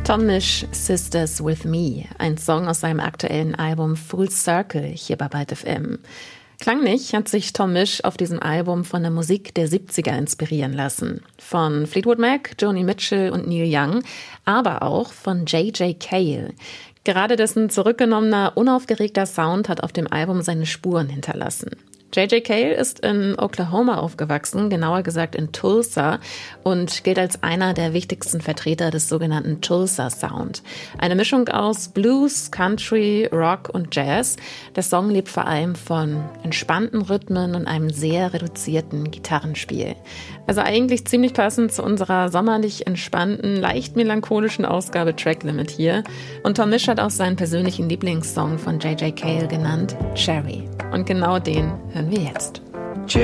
Tom Misch, Sisters with Me, ein Song aus seinem aktuellen Album Full Circle hier bei Byte FM. Klanglich hat sich Tom Misch auf diesem Album von der Musik der 70er inspirieren lassen. Von Fleetwood Mac, Joni Mitchell und Neil Young, aber auch von J.J. Cale. Gerade dessen zurückgenommener, unaufgeregter Sound hat auf dem Album seine Spuren hinterlassen. J.J. Cale ist in Oklahoma aufgewachsen, genauer gesagt in Tulsa, und gilt als einer der wichtigsten Vertreter des sogenannten Tulsa Sound. Eine Mischung aus Blues, Country, Rock und Jazz. Der Song lebt vor allem von entspannten Rhythmen und einem sehr reduzierten Gitarrenspiel. Also eigentlich ziemlich passend zu unserer sommerlich entspannten, leicht melancholischen Ausgabe Track Limit hier. Und Tom Misch hat auch seinen persönlichen Lieblingssong von J.J. Cale genannt, Cherry. Und genau den hören wir jetzt.